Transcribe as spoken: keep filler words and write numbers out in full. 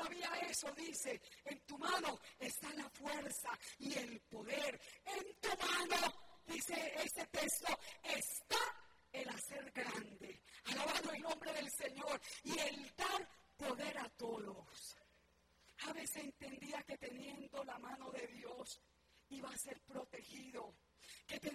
todavía eso dice, en tu mano está la fuerza y el poder. En tu mano, dice este texto, está el hacer grande. Alabado el nombre del Señor. Y el dar poder a todos. A veces entendía que teniendo la mano de Dios iba a ser protegido. Que